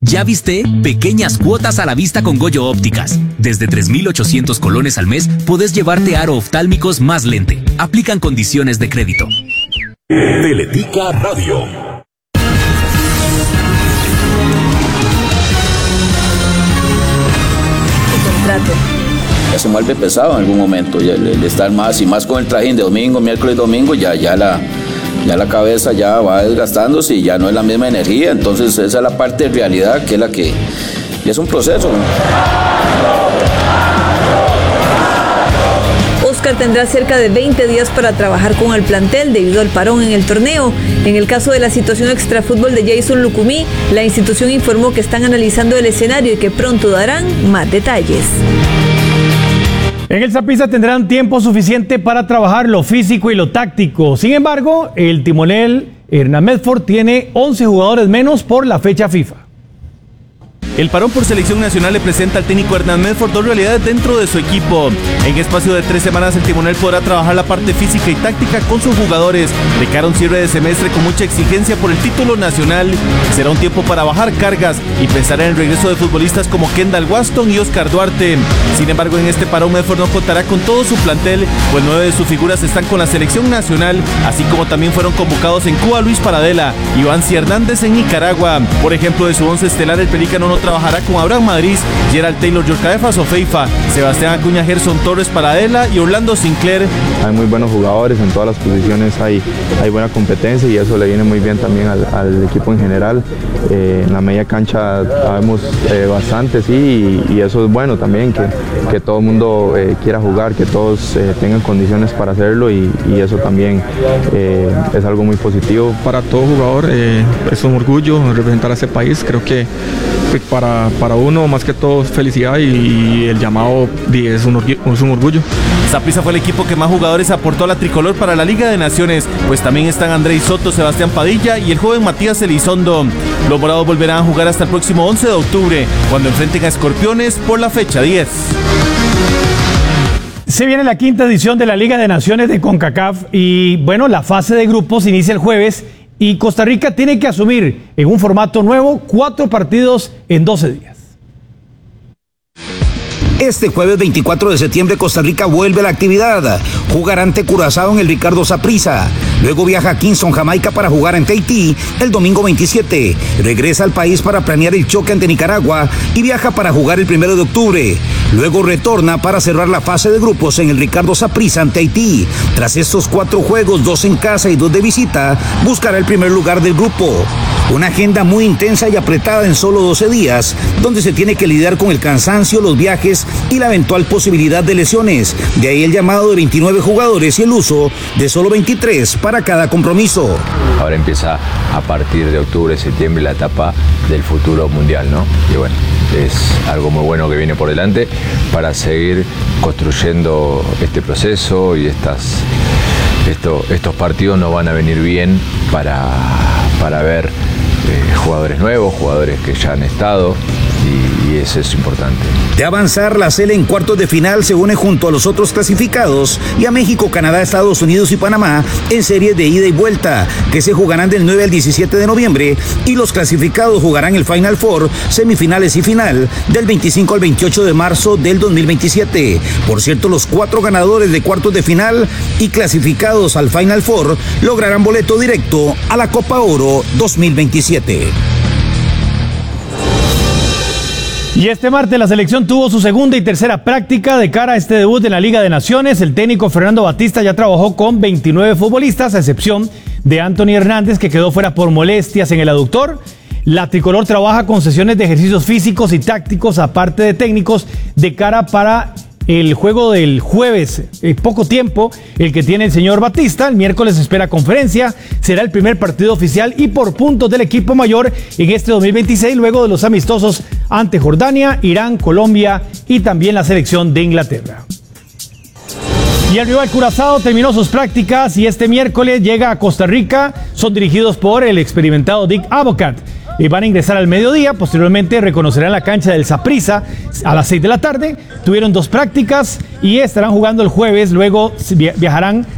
¿Ya viste? Pequeñas cuotas a la vista con Goyo Ópticas. Desde 3,800 colones al mes podés llevarte aro oftálmicos más lente. Aplican condiciones de crédito. Teletica Radio. Ya se vuelve pesado en algún momento, ya el estar más y más con el trajín de domingo, miércoles, domingo, ya la cabeza ya va desgastándose y ya no es la misma energía. Entonces esa es la parte de realidad que es la que y es un proceso. Oscar tendrá cerca de 20 días para trabajar con el plantel debido al parón en el torneo. En el caso de la situación extrafútbol de Jason Lucumí, la institución informó que están analizando el escenario y que pronto darán más detalles. En el Saprissa tendrán tiempo suficiente para trabajar lo físico y lo táctico. Sin embargo, el timonel Hernán Medford tiene 11 jugadores menos por la fecha FIFA. El parón por selección nacional le presenta al técnico Hernán Medford dos realidades dentro de su equipo. En espacio de 3 semanas el timonel podrá trabajar la parte física y táctica con sus jugadores de cara a un cierre de semestre con mucha exigencia por el título nacional. Será un tiempo para bajar cargas y pensar en el regreso de futbolistas como Kendall Waston y Oscar Duarte. Sin embargo, en este parón Medford no contará con todo su plantel, pues 9 de sus figuras están con la selección nacional, así como también fueron convocados en Cuba Luis Paradela y Vancy Hernández en Nicaragua. Por ejemplo, de su 11 estelar el Pelícano no trabajará con Abraham Madrid, Gerald Taylor, Yorcaefas o Feifa, Sebastián Acuña, Gerson Torres, Paradela y Orlando Sinclair. Hay muy buenos jugadores en todas las posiciones, hay buena competencia y eso le viene muy bien también al equipo en general. En la media cancha sabemos bastante, sí, y eso es bueno también, que todo el mundo quiera jugar, que todos tengan condiciones para hacerlo y eso también es algo muy positivo. Para todo jugador es un orgullo representar a ese país. Creo que para uno más que todo felicidad y el llamado es un orgullo. Saprissa fue el equipo que más jugadores aportó a la tricolor para la Liga de Naciones, pues también están Andrei Soto, Sebastián Padilla y el joven Matías Elizondo. Los morados volverán a jugar hasta el próximo 11 de octubre, cuando enfrenten a Escorpiones por la fecha 10. Se viene la 5ª edición de la Liga de Naciones de CONCACAF y bueno, la fase de grupos inicia el jueves y Costa Rica tiene que asumir en un formato nuevo 4 partidos en 12 días. Este jueves 24 de septiembre Costa Rica vuelve a la actividad. Jugará ante Curazao en el Ricardo Saprissa. Luego viaja a Kingston, Jamaica para jugar ante Haití el domingo 27. Regresa al país para planear el choque ante Nicaragua y viaja para jugar el 1 de octubre. Luego retorna para cerrar la fase de grupos en el Ricardo Saprissa ante Haití. Tras estos 4 juegos, 2 en casa y 2 de visita, buscará el primer lugar del grupo. Una agenda muy intensa y apretada en solo 12 días, donde se tiene que lidiar con el cansancio, los viajes y la eventual posibilidad de lesiones. De ahí el llamado de 29 jugadores y el uso de solo 23 para cada compromiso. Ahora empieza a partir de octubre, septiembre la etapa del futuro mundial, ¿no? Y bueno, es algo muy bueno que viene por delante para seguir construyendo este proceso y estos partidos nos van a venir bien para ver jugadores nuevos, jugadores que ya han estado y eso es importante. De avanzar, la Sele en cuartos de final se une junto a los otros clasificados y a México, Canadá, Estados Unidos y Panamá en series de ida y vuelta que se jugarán del 9 al 17 de noviembre y los clasificados jugarán el Final Four, semifinales y final del 25 al 28 de marzo del 2027. Por cierto, los 4 ganadores de cuartos de final y clasificados al Final Four lograrán boleto directo a la Copa Oro 2027. Y este martes la selección tuvo su segunda y tercera práctica de cara a este debut en la Liga de Naciones. El técnico Fernando Batista ya trabajó con 29 futbolistas, a excepción de Anthony Hernández, que quedó fuera por molestias en el aductor. La tricolor trabaja con sesiones de ejercicios físicos y tácticos, aparte de técnicos, de cara para el juego del jueves, poco tiempo, el que tiene el señor Batista. El miércoles se espera conferencia, será el primer partido oficial y por puntos del equipo mayor en este 2026, luego de los amistosos ante Jordania, Irán, Colombia y también la selección de Inglaterra. Y el rival Curazao terminó sus prácticas y este miércoles llega a Costa Rica. Son dirigidos por el experimentado Dick Advocat. Y van a ingresar al mediodía, posteriormente reconocerán la cancha del Saprissa a las 6 de la tarde. Tuvieron 2 prácticas y estarán jugando el jueves, luego viajarán